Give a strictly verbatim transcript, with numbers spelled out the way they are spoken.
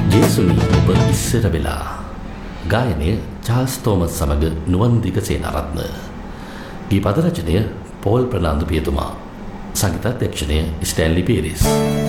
ජේසුනි ඔබ ඉස්සර වෙලා. ගායනය චාල්ස් තෝමස් සමග නුවන්දික සේනාරත්න. ගී පද රචනය පෝල් ප්‍රනාන්දු පියතුමා. සංගීතාධ්‍යක්ෂණය ස්ටැන්ලි පීරිස්.